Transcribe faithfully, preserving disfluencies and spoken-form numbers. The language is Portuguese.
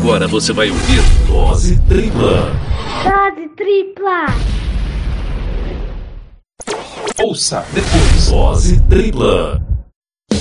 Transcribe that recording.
Agora você vai ouvir Dose Tripla. Dose Tripla. Ouça depois. Dose Tripla.